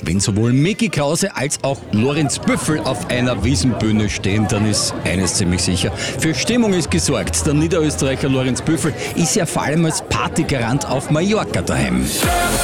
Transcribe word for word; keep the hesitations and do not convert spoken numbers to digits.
Wenn sowohl Micky Krause als auch Lorenz Büffel auf einer Wiesenbühne stehen, dann ist eines ziemlich sicher: für Stimmung ist gesorgt. Der Niederösterreicher Lorenz Büffel ist ja vor allem als Partygarant auf Mallorca daheim.